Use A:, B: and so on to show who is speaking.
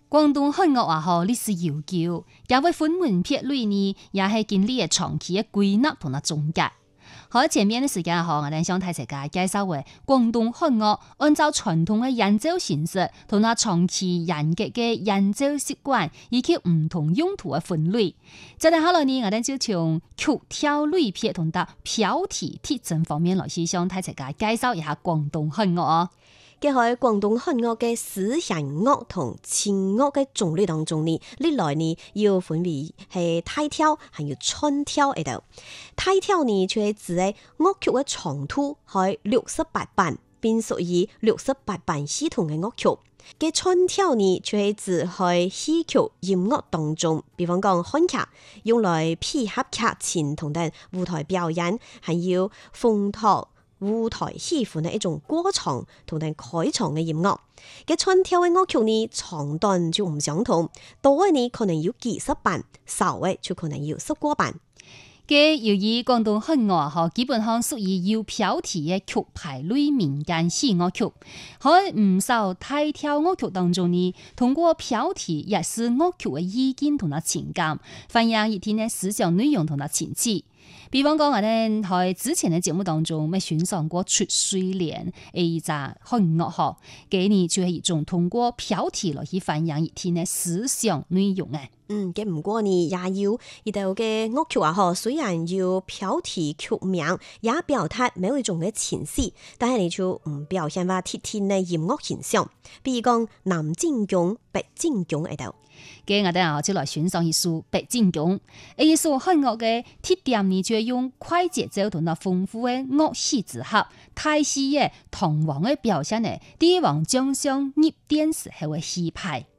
A: 廣東漢樂也好歷史悠久，也為分門別類呢，也係經歷長期嘅歸納同埋總結。好，前面嘅時間我哋想睇大家介紹為廣東漢樂按照傳統嘅演奏形式，同埋長期嚴格嘅演奏習慣，以及唔同用途嘅分類。接下來呢，我哋就從曲調類別同埋飄提特徵方面來去向大家介紹一下廣東漢樂哦。
B: 嘅喺廣東漢樂嘅絲弦樂同清樂嘅種類當中呢，歷來呢要分為係大調，還有串調喺度。大調呢，就係指喺樂曲嘅長度係68版，並屬於68版系統嘅樂曲。嘅串調呢，就係指喺戲曲音樂當中，比方講漢劇，用來配合劇情同埋舞台表演，還有烘托舞台戲份嘅一種過場同埋開場嘅音樂。嘅串調嘅樂曲呢，長短就唔相同，多嘅呢可能要幾十版，少嘅就可能要10多版。
A: 嘅由於廣東漢樂基本上屬於有飄提嘅曲牌類民間戲樂曲，喺唔少大調樂曲當中呢，通過飄提也是樂曲嘅意境同埋情感，反映一天嘅思想內容同埋情節。比方講我哋喺之前嘅節目當中，咪選上過出水蓮一隻漢樂學，嘅呢就係一種通過飄提來去反映一天嘅思想內容嘅。
B: 嘅唔過呢，也要呢度嘅樂曲啊，雖然要飄提曲名，也表達某一種嘅情緒，但係你就唔表現話貼天嘅音樂形象，比如講南靖宮、北靖宮喺度。
A: 嘅我哋就來選上一首北靖宮，一首漢樂嘅特點呢，就係用快節奏同埋豐富嘅樂器組合，太細嘅堂皇嘅表現呢，帝王將相入殿時候嘅氣派。